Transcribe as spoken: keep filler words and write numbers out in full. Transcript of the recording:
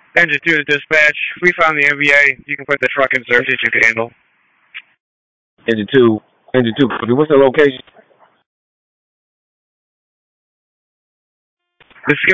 Engine two to dispatch. We found the M V A. You can put the truck in service you can handle. Engine two. Engine two. What's the location? This is